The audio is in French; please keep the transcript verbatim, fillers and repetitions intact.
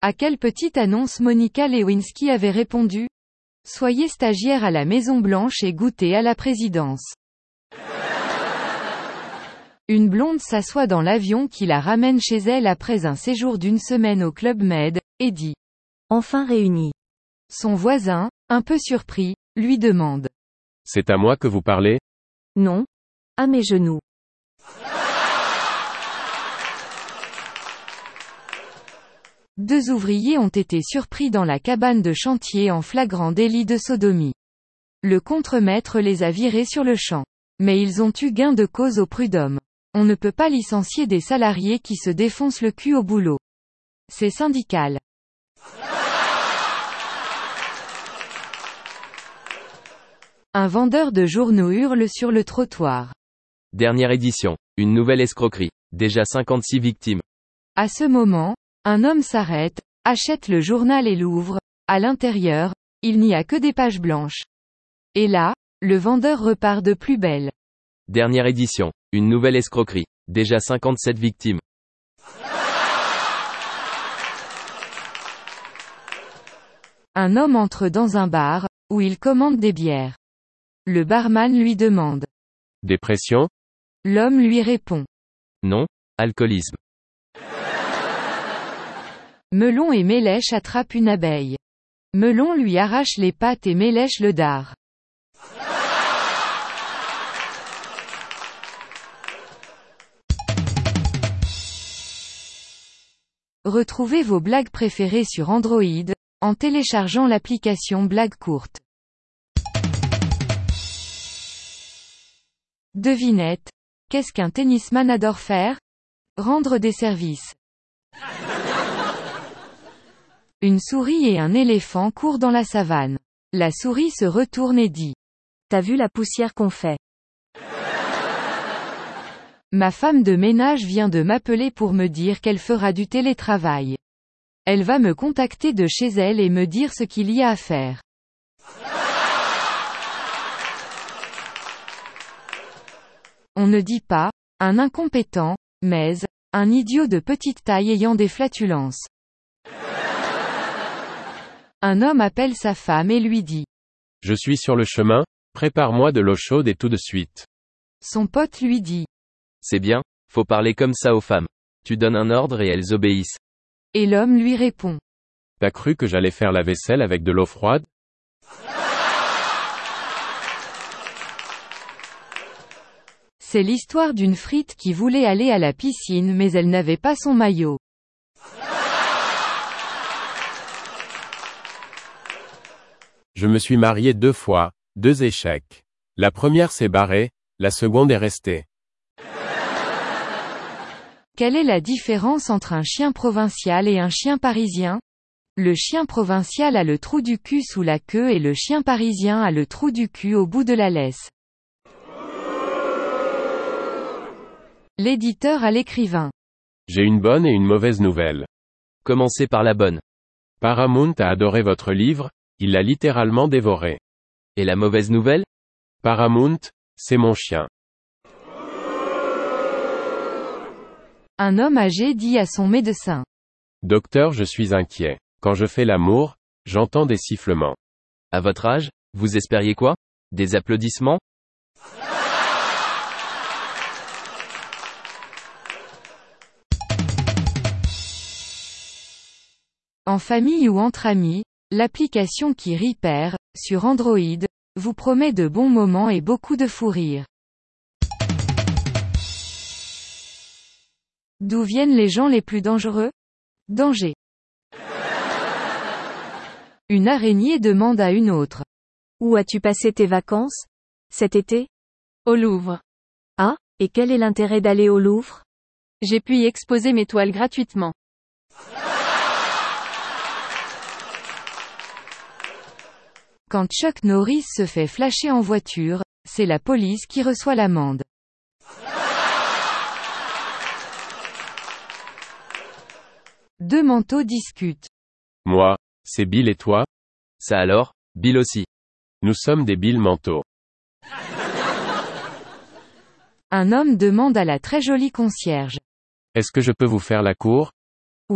À quelle petite annonce Monica Lewinsky avait répondu ? Soyez stagiaire à la Maison Blanche et goûtez à la présidence. Une blonde s'assoit dans l'avion qui la ramène chez elle après un séjour d'une semaine au Club Med, et dit « Enfin réunis ». Son voisin, un peu surpris, lui demande « C'est à moi que vous parlez ? » « Non. À mes genoux. » Deux ouvriers ont été surpris dans la cabane de chantier en flagrant délit de sodomie. Le contremaître les a virés sur le champ. Mais ils ont eu gain de cause au prud'homme. On ne peut pas licencier des salariés qui se défoncent le cul au boulot. C'est syndical. Un vendeur de journaux hurle sur le trottoir. Dernière édition. Une nouvelle escroquerie. Déjà cinquante-six victimes. À ce moment, un homme s'arrête, achète le journal et l'ouvre. À l'intérieur, il n'y a que des pages blanches. Et là, le vendeur repart de plus belle. Dernière édition. Une nouvelle escroquerie. Déjà cinquante-sept victimes. Un homme entre dans un bar, où il commande des bières. Le barman lui demande. Dépression ? L'homme lui répond. Non, alcoolisme. Melon et Mélèche attrapent une abeille. Melon lui arrache les pattes et Mélèche le dard. Retrouvez vos blagues préférées sur Android, en téléchargeant l'application Blagues courtes. Devinette. Qu'est-ce qu'un tennisman adore faire ? Rendre des services. Une souris et un éléphant courent dans la savane. La souris se retourne et dit. T'as vu la poussière qu'on fait ? Ma femme de ménage vient de m'appeler pour me dire qu'elle fera du télétravail. Elle va me contacter de chez elle et me dire ce qu'il y a à faire. On ne dit pas, un incompétent, mais, un idiot de petite taille ayant des flatulences. Un homme appelle sa femme et lui dit. Je suis sur le chemin, prépare-moi de l'eau chaude et tout de suite. Son pote lui dit. C'est bien, faut parler comme ça aux femmes. Tu donnes un ordre et elles obéissent. Et l'homme lui répond. T'as cru que j'allais faire la vaisselle avec de l'eau froide ? C'est l'histoire d'une frite qui voulait aller à la piscine mais elle n'avait pas son maillot. Je me suis marié deux fois, deux échecs. La première s'est barrée, la seconde est restée. Quelle est la différence entre un chien provincial et un chien parisien ? Le chien provincial a le trou du cul sous la queue et le chien parisien a le trou du cul au bout de la laisse. L'éditeur à l'écrivain. J'ai une bonne et une mauvaise nouvelle. Commencez par la bonne. Paramount a adoré votre livre, il l'a littéralement dévoré. Et la mauvaise nouvelle ? Paramount, c'est mon chien. Un homme âgé dit à son médecin. Docteur, je suis inquiet. Quand je fais l'amour, j'entends des sifflements. À votre âge, vous espériez quoi ? Des applaudissements ? En famille ou entre amis, l'application qui Repair, sur Android, vous promet de bons moments et beaucoup de fou rire. D'où viennent les gens les plus dangereux ? Danger. Une araignée demande à une autre. Où as-tu passé tes vacances ? Cet été ? Au Louvre. Ah, et quel est l'intérêt d'aller au Louvre ? J'ai pu y exposer mes toiles gratuitement. Quand Chuck Norris se fait flasher en voiture, c'est la police qui reçoit l'amende. Deux manteaux discutent. Moi, c'est Bill et toi ? Ça alors, Bill aussi. Nous sommes des Bill manteaux. Un homme demande à la très jolie concierge. Est-ce que je peux vous faire la cour ?